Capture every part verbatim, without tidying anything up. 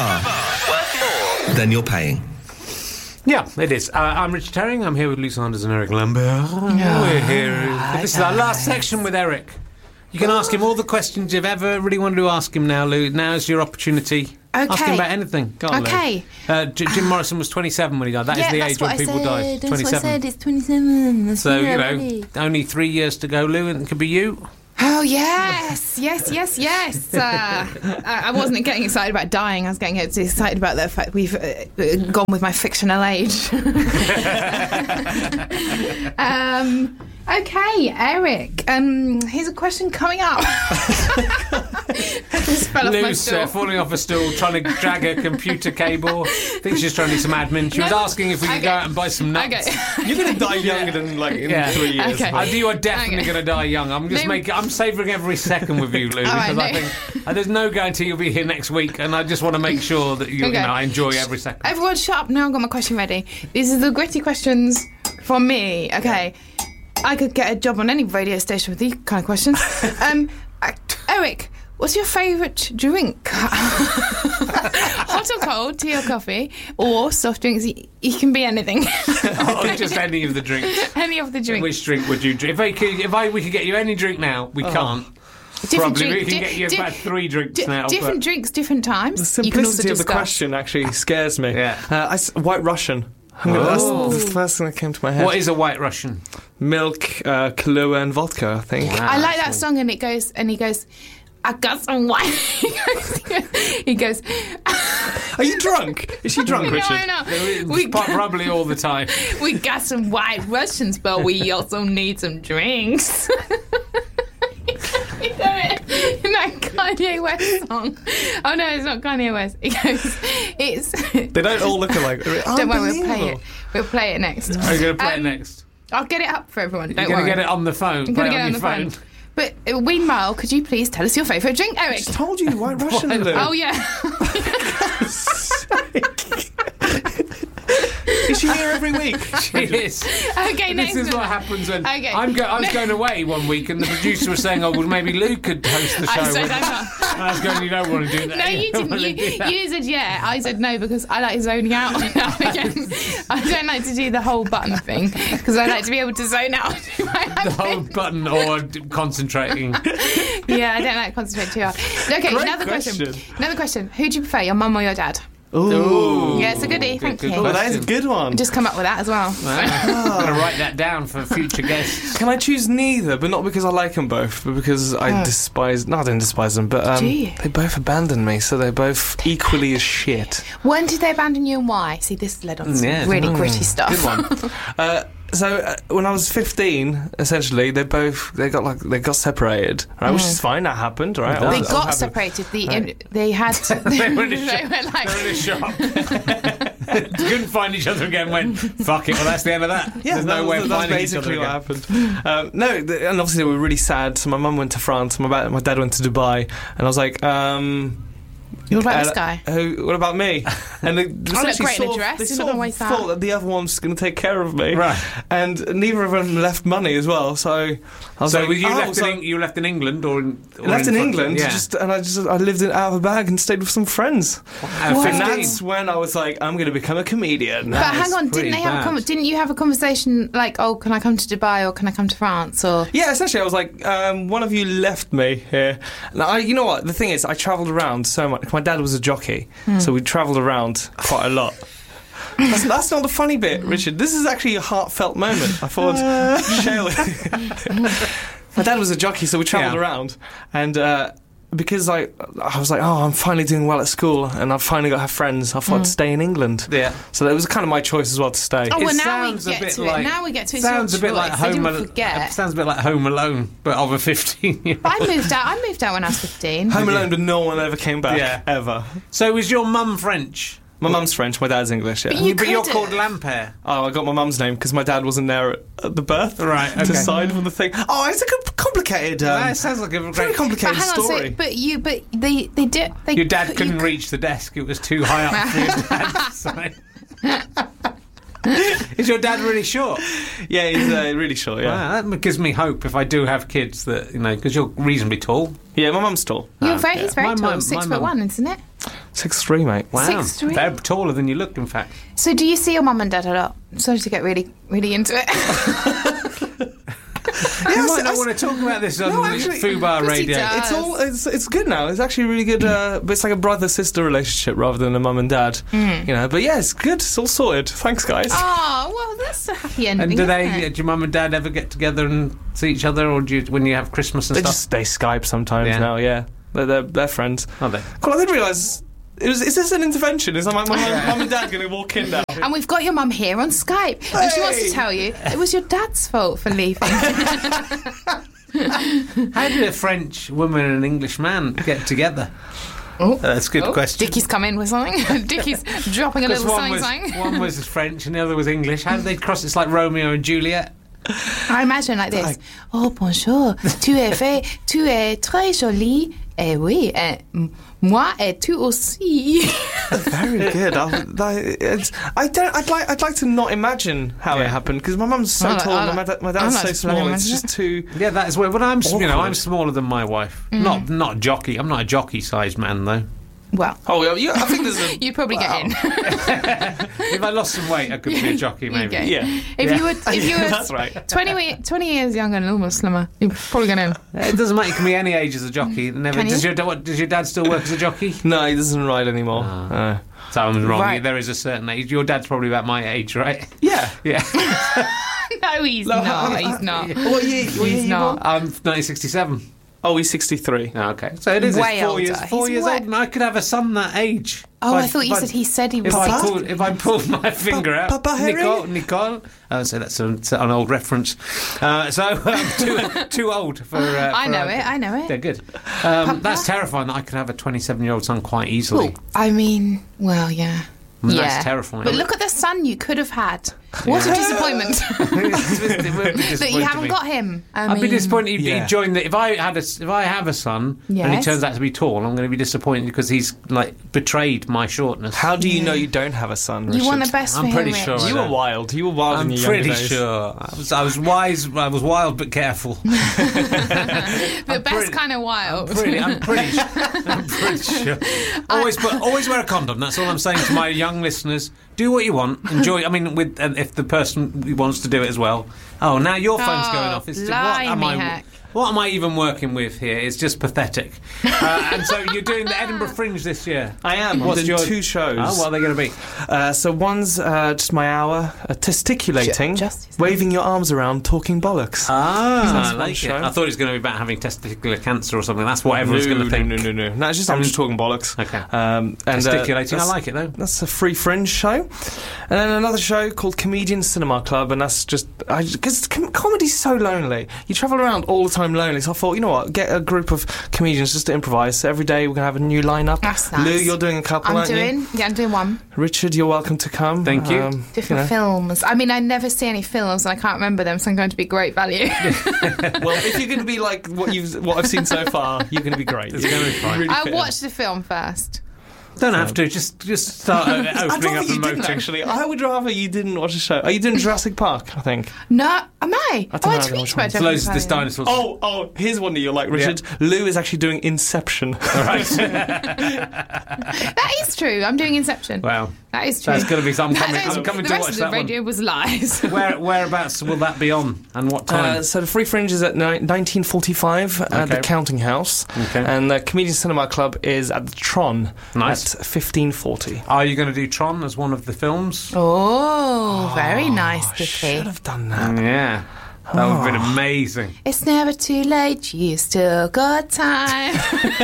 Worth more than you're paying. Yeah, it is. Uh, I'm Richard Herring. I'm here with Lou Sanders and Eric Lambert. Yeah. We're here. This is our last section with Eric. You can ask him all the questions you've ever really wanted to ask him now, Lou. Now's your opportunity. Okay. Ask him about anything. Go on, okay. Lou. Uh, J- Jim Morrison was twenty-seven when he died. That yeah, is the that's age what when I people said. die. That's twenty-seven. what I said. It's twenty-seven. That's So, you know, already. only three years to go, Lou, and it could be you. Oh, yes, yes, yes, yes. Uh, I I wasn't getting excited about dying. I was getting excited about the fact we've uh, gone with my fictional age. um, okay, Eric, um, here's a question coming up. I just fell off my Lou's stool. uh, falling off a stool, trying to drag a computer cable. I think she's trying to do some admin. She No. was asking if we could Okay. go out and buy some nuts. Okay. You're going to die younger than, like, in Yeah. three years. Okay. I, you are definitely Okay. going to die young. I'm just No. making. I'm savouring every second with you, Lou, All right, because I no. think uh, there's no guarantee you'll be here next week, and I just want to make sure that you, Okay. you know, I enjoy every second. Everyone shut up now, I've got my question ready. These are the gritty questions from me, okay? I could get a job on any radio station with these kind of questions. um, uh, Eric, what's your favourite drink? Hot or cold, tea or coffee, or soft drinks? It it can be anything. Oh, just any of the drinks. Any of the drinks. Which drink would you drink? If I could, if I we could get you any drink now, we can't. Different Probably we drink- can di- get you di- about three drinks di- now. different but- drinks, different times. The You can also simplicity of the discuss. question actually scares me. Yeah. Uh, I s- White Russian. I'm gonna, Oh. That's the first thing that came to my head. What is a White Russian? Milk, uh, Kahlua and vodka, I think. Wow. I like that cool. song, and it goes, and he goes, I got some wine. he goes, Are you drunk? Is she drunk, no, Richard? no, we Pro- Probably all the time. we got some white Russians, but we also need some drinks. You know it in that Kanye West song. Oh no, it's not Kanye West. It goes, it's. They don't all look alike. Don't worry, we'll play it. Unbelievable. We'll play it next. Are you going to play Um, it next? I'll get it up for everyone. Don't You're going worry. to get it on the phone. I'm Play gonna it get on it on your the phone. But uh, meanwhile, could you please tell us your favourite drink, I Eric? just told you, White Russian. Lou. Oh yeah. Is she here every week? She is. Okay, next This is one. what happens when Okay. I'm go- I was going away one week, and the producer was saying, "Oh, well, maybe Lou could host the show." I said with us." no. And I was going, "You don't want to do that." No, you don't didn't. wanna You, do that." you said yeah. I said no because I like zoning out now again. I don't like to do the whole button thing because I like to be able to zone out. Do my The whole own thing. button or d- concentrating. Yeah, I don't like to concentrate too hard. Okay, Great another question. question. Another question. Who do you prefer, your mum or your dad? Ooh. Yeah, it's a goodie. Good- Thank good you. Oh, that is a question. good one. Just come up with that as well. I'm going to write that down for future guests. Can I choose neither, but not because I like them both, but because I Oh. despise... No, I don't despise them, but um, Do you? they both abandoned me, so they're both equally as shit. When did they abandon you and why? See, this led on some Yeah. really Mm. gritty stuff. Good one. Uh, so uh, when I was fifteen, essentially, they both they got like they got separated, right? Which is fine. That happened, right? They I They was- I was got happy. separated. The in, they had. They were in a they shop. were like, They were in a shop. Couldn't find each other again. Went, fuck it. Well, that's the end of that. Yeah, There's that no was, way of that's finding each other basically what again. happened. Um, no, th- and obviously they were really sad. So my mum went to France, my, ba- my dad went to Dubai, and I was like, um, what about uh, this guy? Who, what about me? And they I look essentially great in a sort of- dress, they you're not sort gonna of waste that. thought that the other one was going to take care of me, Right. And neither of them left money as well. So I was So like, were you oh, left so in Eng- you left in England or in, or left in France? England, Yeah. just and I just I lived in, out of a bag and stayed with some friends. At What? And fifteen. that's when I was like, I'm going to become a comedian. But That hang is on, pretty didn't they have a bad. com- didn't you have a conversation like, oh, can I come to Dubai or can I come to France or? Yeah, essentially, I was like, um, one of you left me here. Now, I, you know what? The thing is, I travelled around so much. My dad was a jockey, so we travelled around quite a lot. That's, that's not the funny bit, Richard. This is actually a heartfelt moment. I thought, share with you. My dad was a jockey, so we travelled Yeah. around, and uh, because I, I was like, oh, I'm finally doing well at school, and I've finally got to have friends. I thought I'd stay in England. Yeah. So that was kind of my choice as well to stay. Oh, well, It now we sounds a get bit to like- it. Now we get to it. Sounds a It's your bit like choice. They Home didn't Alone. forget. Sounds a bit like Home Alone, but of a fifteen-year-old. But I moved out. I moved out when I was fifteen. Home Alone, but no one ever came back, Yeah. ever. So was your mum French? My mum's French, my dad's English, yeah. But you but you're could've- called Lampere. Oh, I got my mum's name because my dad wasn't there at, at the birth. Right, To okay. decide for the thing. Oh, it's a com- complicated, um, That sounds like a very great... But complicated hang on, story. so, but you, but they, they did. They Your dad put couldn't you, reach the desk. It was too high up for your dad. So. Is your dad really short? Yeah, he's uh, really short, yeah. Wow, that gives me hope if I do have kids that, you know, because you're reasonably tall. Yeah, my mum's tall. You're Oh, very, yeah. he's very My tall, mum- six my foot mum- one, isn't it? Six three, mate. Wow. Six three. They're taller than you look, in fact. So do you see your mum and dad a lot? Sorry to get really, really into it. You might I not s- want to talk about this on No, actually- Fubar Yes, he Radio. does. It's all it's, it's good now. It's actually really good. Uh, but it's like a brother sister relationship rather than a mum and dad. Mm. You know. But yeah, it's good. It's all sorted. Thanks, guys. Oh, well, that's a happy ending. And do isn't they? it? Do your mum and dad ever get together and see each other, or do you when you have Christmas and they stuff? just they Skype sometimes Yeah. now. Yeah, they're, they're they're friends. Are they? Cool. I didn't realise. It was, is this an intervention? Is my, my mum and dad going to walk in now? And we've got your mum here on Skype. And she wants to Hey! tell you it was your dad's fault for leaving. How did a French woman and an English man get together? Oh. Uh, that's a good Oh, question. Dickie's come in with something. Dickie's dropping a Because little one something, was, something. one was French and the other was English. How did they cross? It's like Romeo and Juliet. I imagine like this. Oh, bonjour. Tu es fait, tu es très jolie. Eh oui, eh, m- moi et tu aussi. Very good. I, that- it's, I don't. I'd like. I'd like to not imagine how Yeah. it happened because my mum's so I like- tall I and my, like- dad, my I dad's like so to bloody small. It's imagine just too. Yeah, that is weird. But I'm, you know, Awkward. I'm smaller than my wife. Mm. Not not jockey. I'm not a jockey-sized man though. Well, Oh, yeah, yeah, I think there's a. you'd probably Wow. get in. If I lost some weight, I could be a jockey, You'd maybe. get in. Yeah. If Yeah. you were, if you were That's right. twenty, we- twenty years younger and a little more slimmer, you'd probably get in. It doesn't matter. You can be any age as a jockey. Never. Can Does you? your what, does your dad still work as a jockey? No, he doesn't ride anymore. Ah. Uh, So I'm wrong. Right. There is a certain age. Your dad's probably about my age, right? yeah. Yeah. No, he's No, not. I- He's not. What year? What year He's you not. born? I'm nineteen sixty-seven. Oh, he's sixty-three. Oh, okay. So it is it's Way four older. years. Four He's years way- old, and I could have a son that age. Oh, If I thought you if said he said he was If I, sixty. pulled, if I pulled my finger out, Papa Harry? Nicole, Nicole. Oh, so that's an, it's an old reference. Uh, so I'm too, too old for. Uh, I for, know uh, it. I know it. Yeah, good. Um, Papa? that's terrifying that I could have a twenty-seven-year-old son quite easily. I mean, well, yeah. I mean, yeah. That's terrifying. But look at the son you could have had. What a disappointment It would be that you disappointing haven't me. got him. I I'd be mean, disappointed he'd, Yeah. he'd join the. If I had a, if I have a son and he Yes. turns out to be tall, I'm going to be disappointed because he's like betrayed my shortness. How do you Yeah. know you don't have a son, You Richard? want the best I'm for him, pretty Rich. sure I You know. were wild. You were wild I'm in your younger pretty days. sure. I was, I was wise. I was wild but careful. The I'm best pretty- kind of wild. Pretty, I'm pretty. I'm pretty sure. Always, put, always wear a condom. That's all I'm saying to my young listeners. Do what you want. Enjoy. I mean, with uh, if the person wants to do it as well. Oh, now your phone's Oh, going off. It's, what am blimey I? heck. What am I even working with here? It's just pathetic. Uh, and so you're doing the Edinburgh Fringe this year. I am. What's I'm doing your- two shows. Oh, what are they going to be? Uh, so one's uh, just my hour, uh, testiculating, Ju- just- waving your arms around, talking bollocks. Ah, Sounds I a fun like it. show. I thought it was going to be about having testicular cancer or something. That's what everyone's no, going to think. No, no, no, no. No, it's just I'm Um, just talking bollocks. Okay. Um, and, uh, Testiculating. I that's- like it though. That's a free fringe show, and then another show called Comedian Cinema Club, and that's just because com- comedy's so lonely. You travel around all the time lonely. So I thought, you know what, get a group of comedians just to improvise. So every day we're gonna have a new lineup. That's Lou, nice. you're doing a couple, I'm aren't doing. Yeah, I'm doing one. you? Richard, you're welcome to come. Thank you. Um, Different you films. I mean, I never see any films and I can't remember them, so I'm going to be great value. know. Well, if you're going to be like what you've what I've seen so far, you're going to be great. It's gonna be fine. Really I fit watched the film first. Don't have to. Just just start uh, I'd opening rather up you and didn't motoring. actually. I would rather you didn't watch the show. Are you doing Jurassic Park? I think. No, am I? I don't oh, know, I I don't know tweeted which about one. So loads of this Jurassic Park. dinosaurs. Oh, oh, here's one that you'll like, Richard. Lou is actually doing Inception. All right. That is true. I'm doing Inception. Wow. That is true. That's going to be. I'm coming. That is- I'm coming the to rest watch of the that radio was lies. one. Where whereabouts will that be on and what time? Uh, so the Free Fringe is at ni- nineteen forty-five at Okay. the Counting House, Okay. and the Comedian Cinema Club is at the Tron Nice. at fifteen forty. Are you going to do Tron as one of the films? Oh, very nice, I should Dickie. have done that. Yeah. That would have been amazing. It's never too late. You still got time.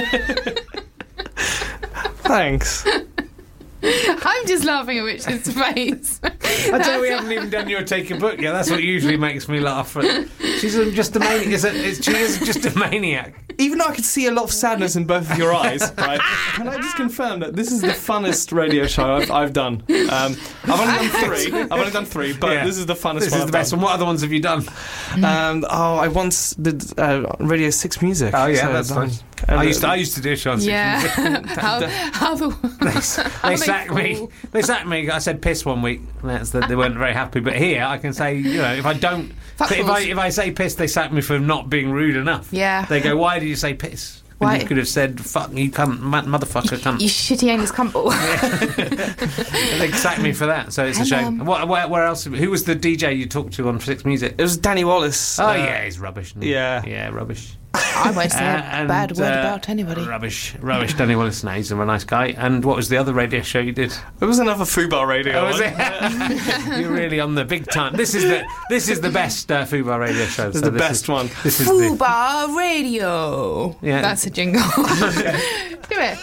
Thanks. I'm just laughing at Richard's face. I don't know, we haven't even done your take a book yet. That's what usually makes me laugh. She's a- just a maniac. Is it, she is just a maniac. Even though I could see a lot of sadness in both of your eyes, right? Can I just confirm that this is the funnest radio show I've, I've done? Um, I've only done three. I've only done three, but Yeah. this is the funnest This one is I've the best done. one. What other ones have you done? Um, oh, I once did uh, Radio Six Music. Oh, yeah, so that's um, nice. and, I used to, uh, I used to do Sean Six Yeah. Music. how, how the how They sacked me. fall. They sacked me. I said piss one week. That's the, they weren't very happy. But here, I can say, you know, if I don't, Fuck if I balls. if I say piss, they sack me for not being rude enough. Yeah. They go, why did you say piss? When Why? you could have said, fuck, you cunt, ma- motherfucker, cunt. You shitty anus cumble. They sacked me for that, so it's a Hello. shame. What, where, where else? Who was the D J you talked to on Six Music? It was Danny Wallace. Oh, uh, yeah, he's rubbish. isn't he? yeah. Yeah, rubbish. I won't say Uh, a and, bad word uh, about anybody. Rubbish. Rubbish, Danny Wallace. No, he's a nice guy. And what was the other radio show you did? It was another Fubar radio. Oh, was one. it? You're really on the big time. This is the this is the best uh, Fubar radio show. It's so the this best is, one. This is the, Fubar Radio. Yeah. That's a jingle. Do it.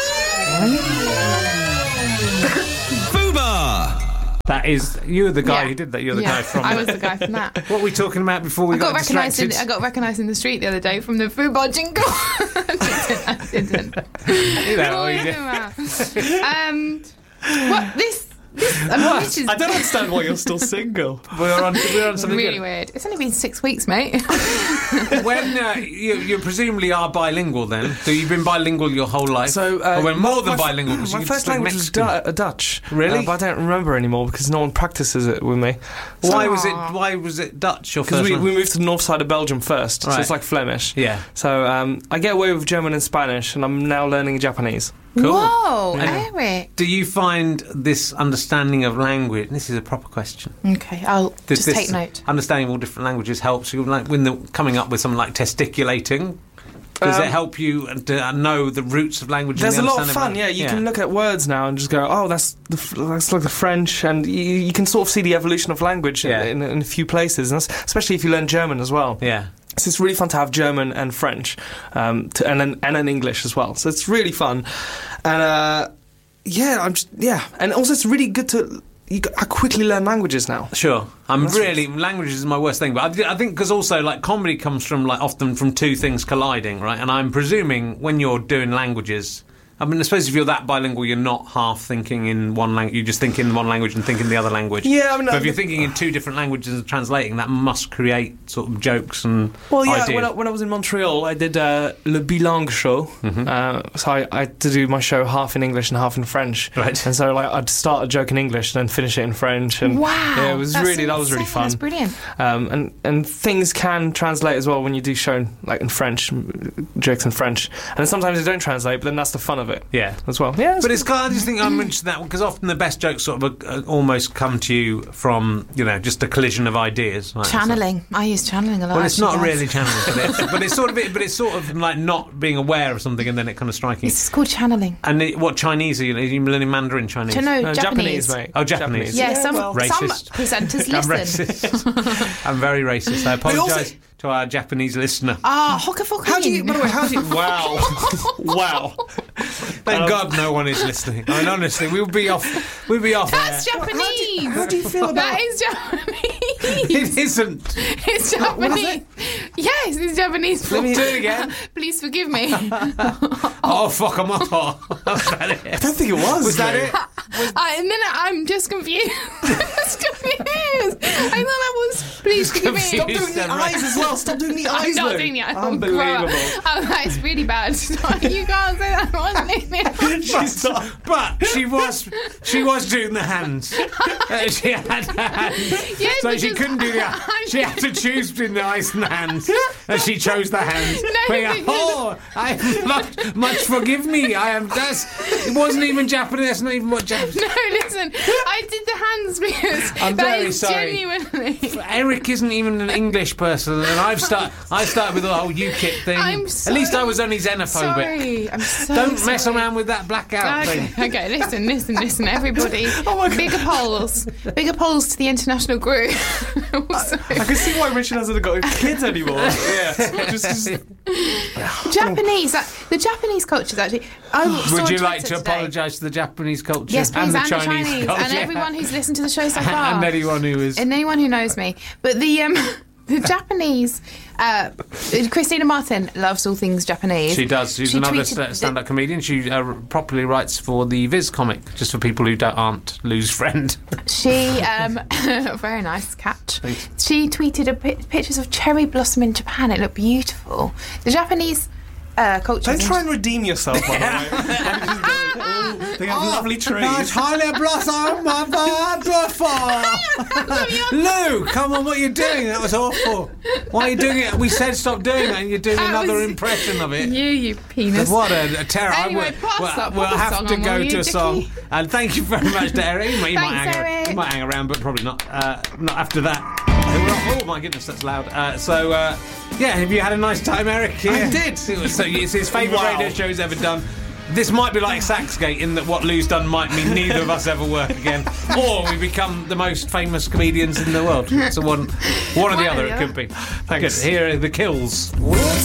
Fubar! that is you're the guy Yeah. who did that. You're the yeah, guy from. I was the guy from that. What were we talking about before we I got, got, recognised in, distracted? I got recognised in the street the other day from the Fubar jingle. I didn't. I didn't. You know, What are you you did. talking about? Um, what this? This? I mean, this is I don't understand why you're still single. We're on. We're on something really good. weird. It's only been six weeks, mate. When uh, you, you presumably are bilingual, then, so you've been bilingual your whole life. So, uh, or we're more than my f- bilingual. 'cause My you first speak language was Mexican. du- uh, Dutch. Really? Uh, but I don't remember anymore because no one practices it with me. Why was it? Aw. Why was it Dutch? Your Because first we, one? we moved to the north side of Belgium first, so Right. it's like Flemish. Yeah. So um, I get away with German and Spanish, and I'm now learning Japanese. Cool. Whoa, Yeah. Eric. Do you find this understanding of language? This is a proper question. Okay, I'll Does just this take note. Understanding all different languages helps you, like when the coming up with something like testiculating. Does Um, it help you to know the roots of language? and There's the a lot of understanding fun, yeah. You yeah. can look at words now and just go, oh, that's the, f- that's like the French, and you, you can sort of see the evolution of language in- Yeah. in, in a few places, and that's, especially if you learn German as well. Yeah. So it's really fun to have German and French, um, to, and then and then English as well. So it's really fun, and uh, yeah, I'm just, yeah, and also it's really good to. You, I quickly learn languages now. Sure, I'm That's really language is my worst thing, but I, thi- I think because also like comedy comes from like often from two things colliding, right? And I'm presuming when you're doing languages, I mean, I suppose if you're that bilingual, you're not half thinking in one language. You just think in one language and think in the other language. Yeah, I mean, but uh, if you're thinking in two different languages and translating, that must create sort of jokes and Well, yeah. ideas. When I, when I was in Montreal, I did uh, Le Bilingue show. Mm-hmm. Uh, so I, I had to do my show half in English and half in French. Right. And so like I'd start a joke in English and then finish it in French. And Wow. yeah, it was that's really that was really insane. fun. That's brilliant. Um, and and things can translate as well when you do show like in French, m- jokes in French, and then sometimes they don't translate, but then that's the fun of it yeah. as well. Yeah, But it's kind of, I just think I'm interested in that because often the best jokes sort of uh, almost come to you from, you know, just a collision of ideas. Like, Channeling. I use channeling a lot. Well, it's actually, not guys. really channeling, but it's, but it's sort of, but it's sort of like not being aware of something and then it kind of striking. It's called channeling. And it, what Chinese are you? Are you learning Mandarin Chinese? To know no, Japanese. mate. Oh, Japanese. Yeah, Yeah, some well- some Racist. presenters I'm listen. racist. I'm very racist. I apologise to our Japanese listener. Ah, hoka foka. How do you? By the way, how do you? Wow, wow. Thank um, God no one is listening. I mean, honestly, we'll be off. We'll be off. That's air. Japanese. How do you feel about? That is Japanese. It isn't. It's Japanese. Yes, it's Japanese. Let me do it again. Please forgive me. Oh fuck! I'm off. Was that it? I don't think it was. Was that mate. it? Uh, and then I'm just confused. just confused. I thought that was. Please forgive me. confused. Stop doing the Then, right. eyes as well. Stop doing the I'm eyes. not Lou. doing the eyes. Unbelievable. Oh, that is really bad. You can't say that. I wasn't listening. She's not. But she was she was doing the hands. Uh, she had hands. Yes, So she because couldn't do the I'm She had to choose between the eyes and the hands. And she chose the hands. No, Going, because- oh, I am not much forgive me. I am that's it wasn't even Japanese, that's not even what Japanese. No, listen. I did the hands because I'm that very is sorry. genuinely. Eric isn't even an English person, and I've start I started with the whole UKIP thing. I'm At least I so was only xenophobic. Sorry, I'm so Don't mess sorry. around with that blackout Okay, thing. okay, listen, listen, listen, everybody. Oh my God. Bigger polls. Bigger polls to the international group. Also, I can see why Richard hasn't got kids anymore. Yeah, just, just Japanese. That, the Japanese culture is actually. I saw Would on you like Twitter to today. apologise to the Japanese culture Yes, please, and the and Chinese, the Chinese, culture? and everyone who's listened to the show so far, and anyone who is. and anyone who knows me. But the um, the Japanese, uh, Christina Martin loves all things Japanese. She does. She's She another tweeted st- that- stand-up comedian. She uh, properly writes for the Viz comic, just for people who don't, aren't Lou's friend. She, um, very nice catch. Thanks. She tweeted a pi- pictures of cherry blossom in Japan. It looked beautiful. The Japanese uh, culture. don't try and redeem yourself. By the way. They have lovely trees. Nice highly blossom, wonderful. Lou, come on, what are you doing? That was awful. Why are you doing it? We said stop doing it, and you're doing That another was impression of it. You, you penis. What a, a terror! Anyway, I will, pass we'll, that we'll proper have song to on, go will to you, a song. Dickie? And thank you very much to Eric. You, might, you, might Thanks, hang, Eric. you might hang around, but probably not. Uh, not after that. Oh my goodness, that's loud. Uh, so, uh, yeah, have you had a nice time, Eric? Yeah. I did. It was, so it's his favourite Wow. radio show he's ever done. This might be like Saxgate in that what Lou's done might mean neither of us ever work again, or we become the most famous comedians in the world. So one, one or the One or other the it could be. Thanks. Good. Here are the Kills. What's